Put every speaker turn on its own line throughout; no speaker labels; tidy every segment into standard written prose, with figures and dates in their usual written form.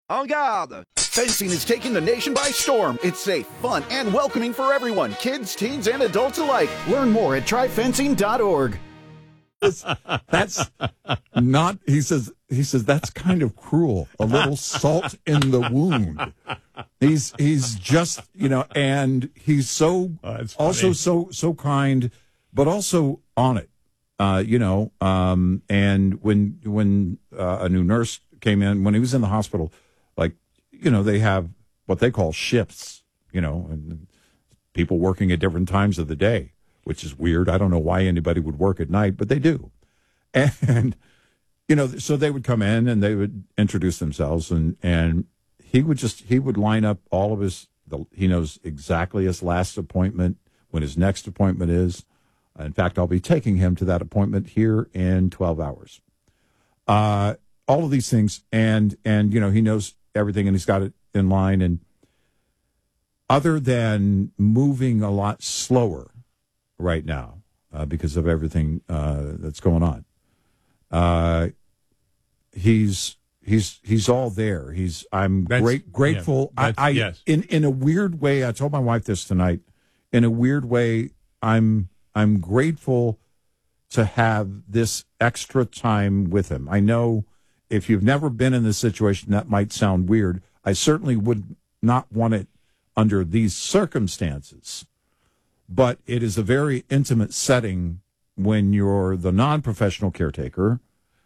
En garde! Fencing is taking the nation by storm. It's safe, fun, and welcoming for everyone, kids, teens, and adults alike. Learn more at tryfencing.org.
That's not, he says, that's kind of cruel. A little salt in the wound. He's just, and he's so, also so kind, but also on it, and when a new nurse came in, when he was in the hospital, they have what they call shifts, and people working at different times of the day, which is weird. I don't know why anybody would work at night, but they do. And, so they would come in and they would introduce themselves and he would line up all of he knows exactly his last appointment, when his next appointment is. In fact, I'll be taking him to that appointment here in 12 hours. All of these things. And, he knows everything and he's got it in line. And other than moving a lot slower right now, because of everything that's going on, he's all there. I'm grateful.
Yeah, yes.
In a weird way, I told my wife this tonight. In a weird way, I'm grateful to have this extra time with him. I know if you've never been in this situation, that might sound weird. I certainly would not want it under these circumstances. But it is a very intimate setting when you're the non-professional caretaker,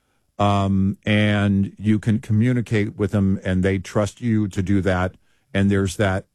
and you can communicate with them, and they trust you to do that. And there's that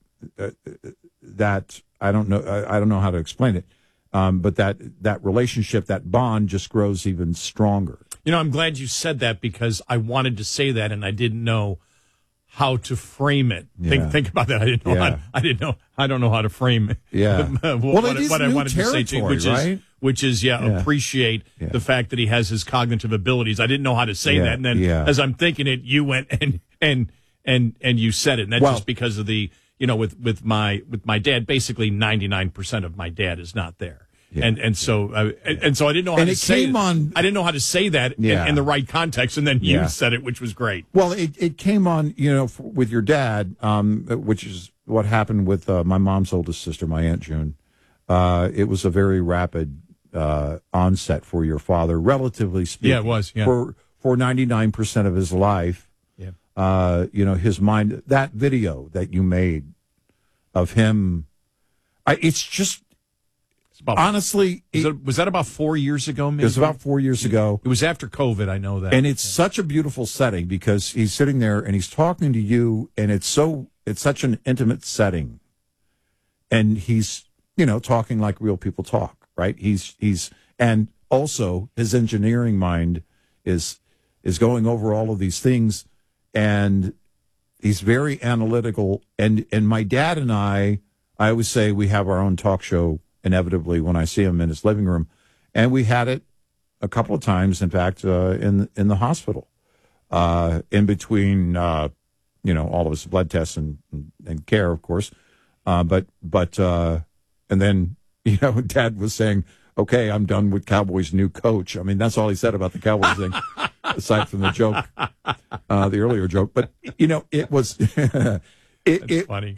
I don't know how to explain it, but that relationship, that bond, just grows even stronger.
I'm glad you said that, because I wanted to say that and I didn't know how to frame it.
Yeah.
Think about that. I don't know how to frame it.
Yeah.
what I wanted to say to you, which is appreciate
the
fact that he has his cognitive abilities. I didn't know how to say that, and then as I'm thinking it, you went and you said it, and that's just because of the with my dad. Basically, 99% of my dad is not there. Yeah. And so I didn't know how to say it. I didn't know how to say that in the right context, and then you said it, which was great.
Well, it came on, with your dad, which is what happened with my mom's oldest sister, my Aunt June. It was a very rapid onset for your father, relatively speaking.
Yeah, it was. Yeah.
For 99% of his life. Yeah. His mind. That video that you made of him, it's just. Honestly,
was that about 4 years ago? Maybe?
It was about 4 years ago.
It was after COVID. I know that.
And it's such a beautiful setting, because he's sitting there and he's talking to you, and it's such an intimate setting. And he's, talking like real people talk, right? And also his engineering mind is going over all of these things, and he's very analytical. And my dad and I always say we have our own talk show inevitably when I see him in his living room. And we had it a couple of times, in fact, in the hospital, in between, all of his blood tests and care, of course. And then, Dad was saying, okay, I'm done with Cowboys' new coach. I mean, that's all he said about the Cowboys thing, aside from the joke, the earlier joke. But, it was, it's
funny.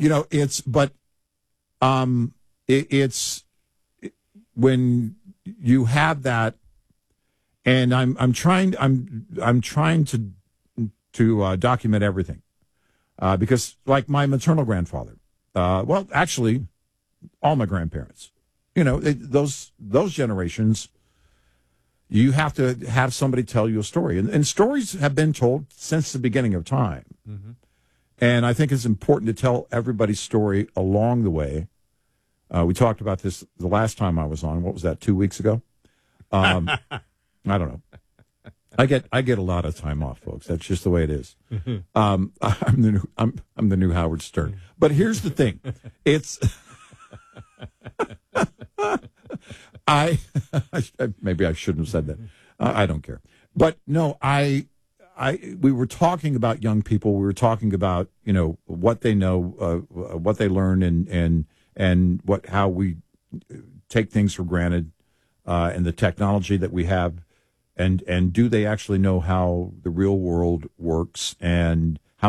It's when you have that, and I'm trying to document everything, because like my maternal grandfather, actually all my grandparents, those generations, you have to have somebody tell you a story, and stories have been told since the beginning of time. Mm-hmm. And I think it's important to tell everybody's story along the way. We talked about this the last time I was on. What was that, 2 weeks ago? I don't know. I get a lot of time off, folks. That's just the way it is. Mm-hmm. I'm the new Howard Stern. But here's the thing. It's maybe I shouldn't have said that. I don't care. But no, we were talking about young people. We were talking about, what they know, what they learn, and how we take things for granted, and the technology that we have, and do they actually know how the real world works? And